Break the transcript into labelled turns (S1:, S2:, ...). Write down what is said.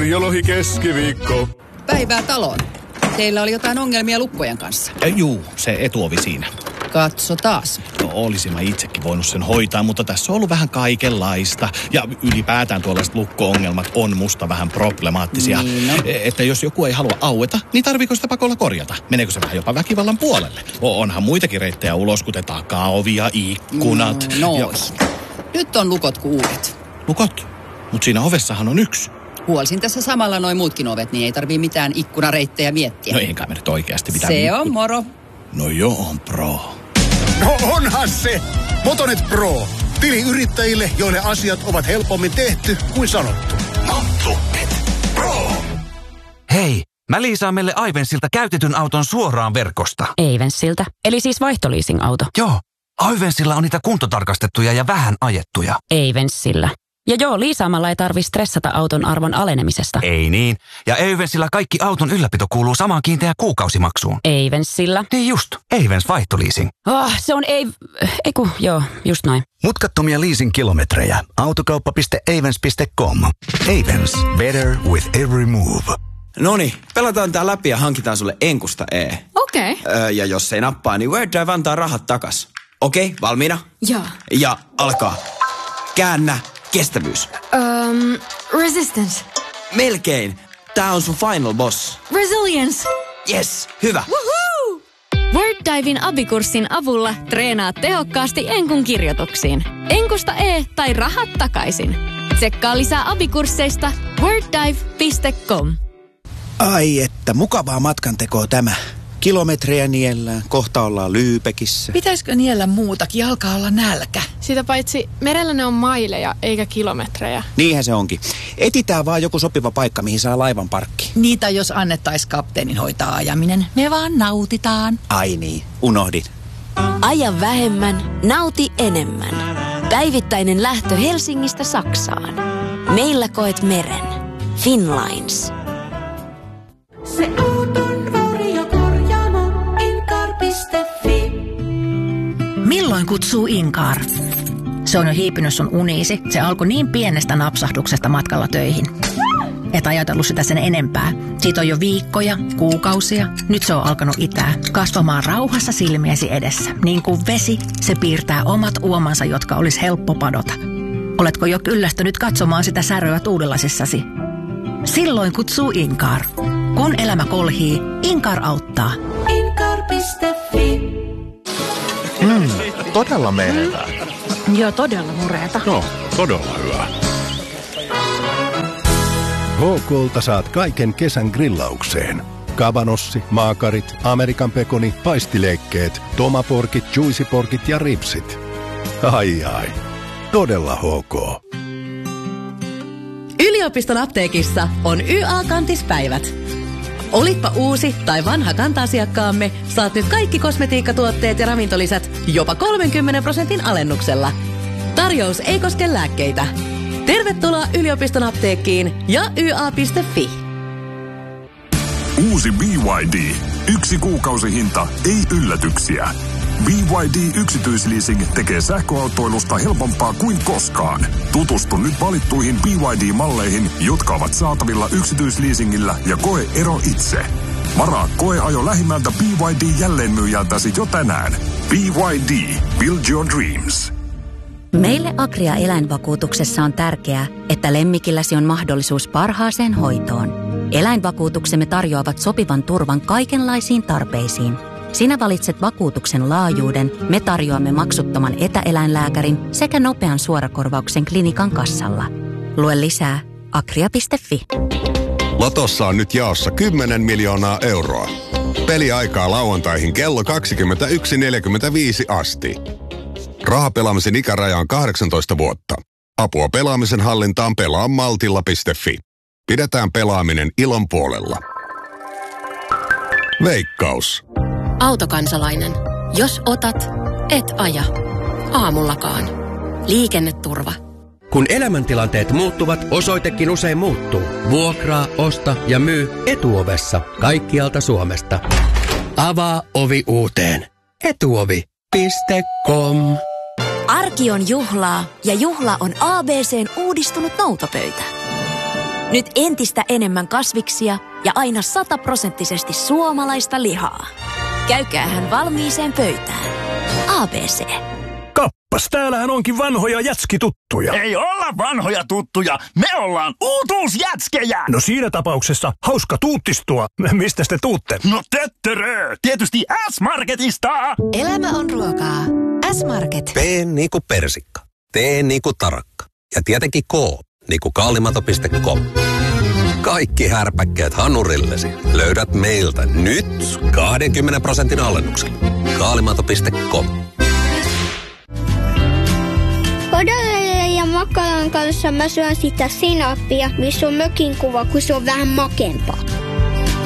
S1: Kirjolohi keskiviikko.
S2: Päivää taloon. Teillä oli jotain ongelmia lukkojen kanssa.
S3: Juu, se etuovi siinä.
S2: Katso taas.
S3: No olisin mä itsekin voinut sen hoitaa, mutta tässä on ollut vähän kaikenlaista. Ja ylipäätään tuollaiset lukko-ongelmat on musta vähän problemaattisia.
S2: Niin, no.
S3: Että jos joku ei halua aueta, niin tarviiko sitä pakolla korjata? Meneekö se vähän jopa väkivallan puolelle? Onhan muitakin reittejä ulos, kuten takaovia, ikkunat.
S2: Nyt on lukot kuin uudet.
S3: Lukot? Mut siinä ovessahan on yksi.
S2: Huolsin tässä samalla noin muutkin ovet, niin ei tarvii mitään ikkunareittejä miettiä.
S3: No enkä mä nyt oikeasti mitään.
S2: Se on moro.
S3: No joo, on pro.
S4: No onhan se! Motonet Pro. Tili yrittäjille, joille asiat ovat helpommin tehty kuin sanottu.
S5: Motonet Pro.
S6: Hei, mä liisaan meille Ivensiltä käytetyn auton suoraan verkosta.
S7: Ivensiltä? Eli siis vaihtoliising-auto?
S6: Joo, Ivensilla on niitä kuntotarkastettuja ja vähän ajettuja.
S7: Ivensillä. Ja joo, liisaamalla ei tarvi stressata auton arvon alenemisesta.
S6: Ei niin. Ja Eivensillä kaikki auton ylläpito kuuluu samaan kiinteään kuukausimaksuun.
S7: Eivensillä?
S6: Niin just. Eivens vaihtoliising.
S7: Se on joo, just noin.
S8: Mutkattomia leasing-kilometrejä. Autokauppa.eivens.com. Eivens. Better with every move.
S9: Noniin, pelataan tää läpi ja hankitaan sulle Enkusta E.
S10: Okei.
S9: Ja jos ei nappaa, niin Weird Drive antaa rahat takas. Okei, valmiina?
S10: Joo.
S9: Ja alkaa. Käännä. Kestävyys.
S10: Resistance.
S9: Melkein. Tää on sun final boss.
S10: Resilience.
S9: Yes, hyvä.
S10: Woohoo! WordDiven abikurssin avulla treenaat tehokkaasti Enkun kirjoituksiin. Enkusta E tai rahat takaisin. Tsekkaa lisää abikursseista worddive.com.
S11: Ai että, mukavaa matkantekoa tämä. Kilometrejä niellään, kohta ollaan Lyypekissä.
S2: Pitäisikö niellä muutakin, alkaa olla nälkä.
S12: Sitä paitsi merellä ne on maileja eikä kilometrejä.
S11: Niinhän se onkin. Etitään vaan joku sopiva paikka, mihin saa laivan parkkiin.
S2: Niitä jos annettaisiin kapteenin hoitaa ajaminen. Me vaan nautitaan.
S11: Ai niin, unohdin.
S13: Aja vähemmän, nauti enemmän. Päivittäinen lähtö Helsingistä Saksaan. Meillä koet meren. Finnlines.
S14: Se auton varjokorjaamo Incar.fi.
S15: Milloin kutsuu Incar? Se on jo hiipinyt sun uniisi. Se alkoi niin pienestä napsahduksesta matkalla töihin. Et ajatellut sitä sen enempää. Siitä on jo viikkoja, kuukausia. Nyt se on alkanut itää. Kasvamaan rauhassa silmiesi edessä. Niin kuin vesi, se piirtää omat uomansa, jotka olisi helppo padota. Oletko jo kyllästynyt katsomaan sitä säröä tuulilasissasi? Silloin kutsuu Incar. Kun elämä kolhii, Incar auttaa.
S14: Incar.fi.
S5: Todella menevää.
S15: Joo, todella mureeta.
S5: No, todella hyvä.
S16: HK:lta saat kaiken kesän grillaukseen. Kabanossi, maakarit, Amerikan pekoni, paistileikkeet, tomaporkit, juicyporkit ja ripsit. Ai ai, todella HK.
S17: Yliopiston apteekissa on YA-kantispäivät. Olitpa uusi tai vanha kanta-asiakkaamme, saat nyt kaikki kosmetiikkatuotteet ja ravintolisät jopa 30% alennuksella. Tarjous ei koske lääkkeitä. Tervetuloa yliopiston apteekkiin ja YA.fi.
S18: Uusi BYD. 1 kuukausihinta, ei yllätyksiä. BYD Yksityisleasing tekee sähköautoilusta helpompaa kuin koskaan. Tutustu nyt valittuihin BYD-malleihin, jotka ovat saatavilla yksityisleasingillä ja koe ero itse. Varaa koeajo lähimmältä BYD-jälleenmyyjältäsi jo tänään. BYD. Build your dreams.
S19: Meille Agria eläinvakuutuksessa on tärkeää, että lemmikilläsi on mahdollisuus parhaaseen hoitoon. Eläinvakuutuksemme tarjoavat sopivan turvan kaikenlaisiin tarpeisiin. Sinä valitset vakuutuksen laajuuden, me tarjoamme maksuttoman etäeläinlääkärin sekä nopean suorakorvauksen klinikan kassalla. Lue lisää agria.fi.
S20: Lotossa on nyt jaossa 10 miljoonaa euroa. Peliaikaa lauantaihin kello 21.45 asti. Rahapelaamisen ikäraja on 18 vuotta. Apua pelaamisen hallintaan pelaa maltilla.fi. Pidetään pelaaminen ilon puolella. Veikkaus.
S6: Autokansalainen. Jos otat, et aja. Aamullakaan. Liikenneturva.
S1: Kun elämäntilanteet muuttuvat, osoitekin usein muuttuu. Vuokraa, osta ja myy Etuovessa kaikkialta Suomesta. Avaa ovi uuteen. Etuovi.com.
S13: Arki on juhlaa ja juhla on ABC:n uudistunut noutopöytä. Nyt entistä enemmän kasviksia ja aina 100% suomalaista lihaa. Käykäähän valmiiseen pöytään. ABC.
S5: Kappas, täällähän onkin vanhoja jätskituttuja. Ei olla vanhoja tuttuja, me ollaan uutuusjätskejä. No siinä tapauksessa hauska tuuttistua. Mistä te tuutte? No töttörö, tietysti S-Marketista.
S17: Elämä on ruokaa. S-Market.
S1: P niinku persikka, T niinku tarakka ja tietenkin K niinku kaalimato.com. Kaikki härpäkkeet hanurillesi löydät meiltä nyt 20% alennuksella. Kaalimato.com.
S21: Kodolleen ja makaron kanssa mä syön sitä sinappia, missä on mökin kuva, kun se on vähän makempaa.